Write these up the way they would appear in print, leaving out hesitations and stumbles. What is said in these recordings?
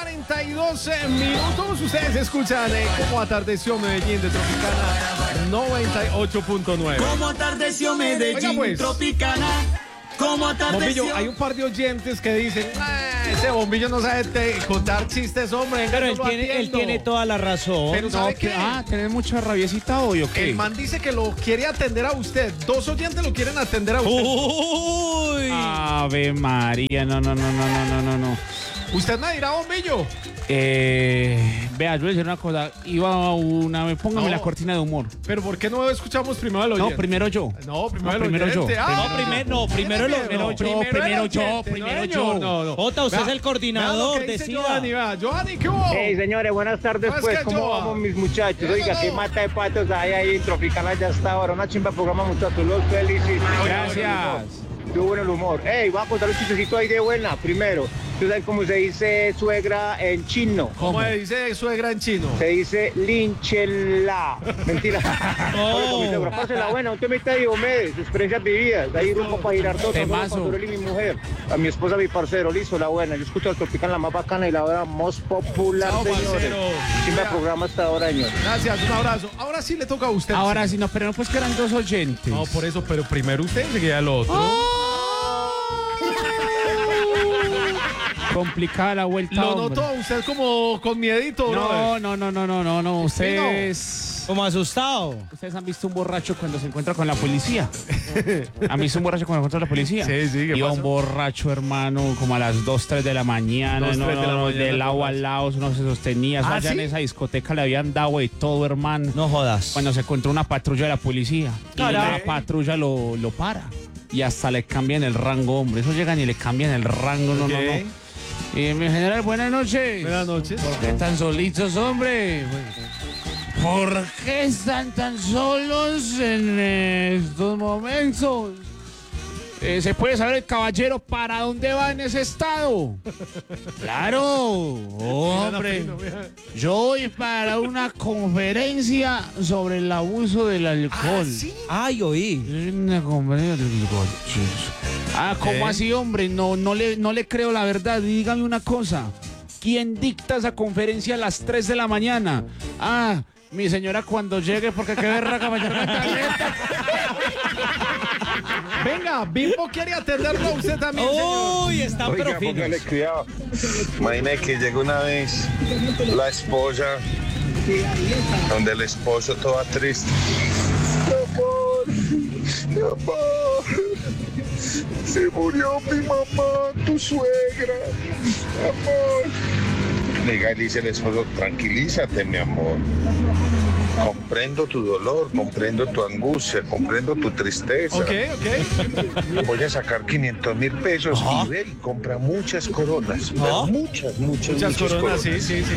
42 minutos. Ustedes escuchan Cómo atardeció Medellín de Tropicana 98.9. Cómo atardeció Medellín, Oiga, pues, Tropicana. Cómo atardeció. Bombillo, hay un par de oyentes que dicen: ese Bombillo no sabe contar chistes, hombre. Pero él tiene toda la razón. Pero ¿sabe qué? ¿Tenés mucha rabiecita hoy o qué? El man dice que lo quiere atender a usted. Dos oyentes lo quieren atender a usted. ¡Uy! Ave María, no. Usted me dirá, Bombillo. Vea, yo voy a decir una cosa. Póngame la cortina de humor. Pero ¿por qué no escuchamos primero al oyente? No, primero yo. No, primero yo. Primero yo. No. Jota, usted es el coordinador, decida. Johanny, ¿qué hubo? Hey, señores, buenas tardes, pues, ¿cómo vamos, mis muchachos? Oiga, qué mata de patos hay ahí en Tropicana ya hasta ahora. Una chimba programa, muchachos, los felicito. Gracias. Tuvo buen humor. Hey, voy a contar un chistecito ahí de buena. Primero, ¿tú sabes cómo se dice suegra en chino? ¿Cómo se dice suegra en chino? Se dice linchela. Mentira. Oh. Pásela buena, un temita de Diomedes, experiencias vividas. Ahí rumbo para girar todo. Cuando él y mi mujer. A mi esposa, mi parcero, listo, la buena. Yo escucho al Tropicana, la más bacana y la hora más popular, Chao, señores. parcero. Chimba programa hasta ahora, señor. Gracias, un abrazo. Ahora sí le toca a usted. Ahora sí, no, pero no, pues que eran dos oyentes. No, por eso, pero primero usted y seguida el otro. Complicada la vuelta. Lo hombre. notó usted como con miedito, No. Ustedes. Como asustado. Ustedes han visto un borracho cuando se encuentra con la policía. ¿Han visto un borracho cuando se encuentra con la policía? Sí, ¿qué Iba pasó? un borracho, hermano, como a las 2, 3 de la mañana. 2, 3 de la mañana, del lado al lado, no se sostenía. Eso allá ¿sí? en esa discoteca le habían dado de todo, hermano. No jodas. Cuando se encontró una patrulla de la policía. Y Caray. la patrulla lo para. Y hasta le cambian el rango, hombre. Eso llegan y le cambian el rango, no. Mi general, buenas noches. Buenas noches. ¿Por qué están solitos, hombre? ¿Por qué están tan solos en estos momentos? ¿Se puede saber el caballero para dónde va en ese estado? Claro, hombre. Yo voy para una conferencia sobre el abuso del alcohol. Ay, oí. Una conferencia del alcohol. ¿Cómo así, hombre? No le creo la verdad. Dígame una cosa. ¿Quién dicta esa conferencia a las 3 de la mañana? Mi señora cuando llegue, porque qué berraca mañana. Venga, Bimbo quiere atenderlo a usted también, señor. Uy, están Oiga, pero finos. póngale cuidado. Imagina que llegó una vez la esposa, donde el esposo toda triste. Mi amor, se murió mi mamá, tu suegra, amor. Le dice el esposo, tranquilízate, mi amor. Comprendo tu dolor, comprendo tu angustia, comprendo tu tristeza. Ok. Voy a sacar 500,000 pesos y ve y compra muchas coronas. Muchas Muchas coronas, sí.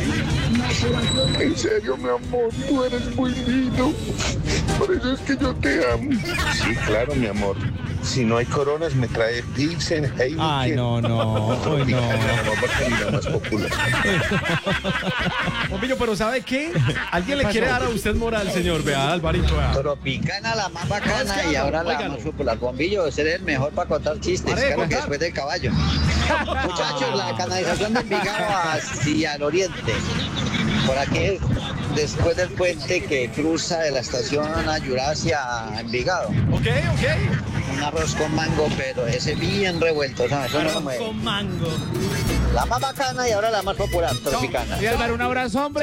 En serio, mi amor, tú eres muy lindo. Por eso es que yo te amo. Sí, claro, mi amor. Si no hay coronas, me trae Pilsen, Heineken. Ay, no. Uy, no. La más popular. Bombillo, pero ¿sabe qué? Alguien le quiere dar a usted moral, señor. Vea, Alvarito, vea. Tropicana la más bacana No, es que y ahora la óigalo. más popular. Bombillo, usted es el mejor para contar chistes. Pare de Claro que contar. después del caballo. Muchachos, la canalización de Envigado hacia el oriente. Por aquí, después del puente que cruza de la estación Ayurá hacia Envigado. Ok. Un arroz con mango, pero ese bien revuelto, ¿sabes? Eso no lo mueve. Con mango. La más bacana y ahora la más popular, Tropicana. Y Álvaro, un abrazo, hombre.